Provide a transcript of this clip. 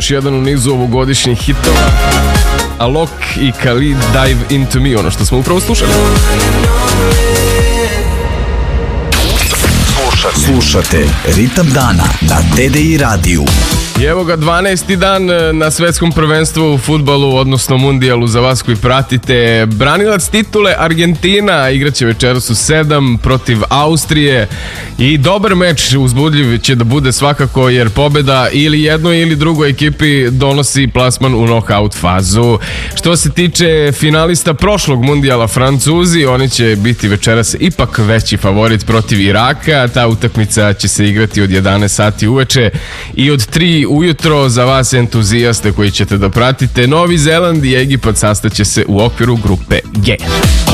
još jedan u nizu ovogodišnjih hitova. Alok i Khalid Dive Into Me, ono što smo upravo slušali. Slušate Ritam dana na TDI radiju. I evo ga 12. dan na svetskom prvenstvu u fudbalu, odnosno mundijalu za vas koji pratite. Branilac titule Argentina igraće večeras u 7 protiv Austrije i dobar meč, uzbudljiv će da bude svakako, jer pobeda ili jednoj ili drugoj ekipi donosi plasman u knockout fazu. Što se tiče finalista prošlog mundijala, Francuzi, oni će biti večeras ipak veći favorit protiv Iraka. Ta utakmica će se igrati od 11 sati uveče i od 3 ujutro za vas entuzijaste koji ćete da pratite. Novi Zeland i Egipat sastaće se u okviru grupe G.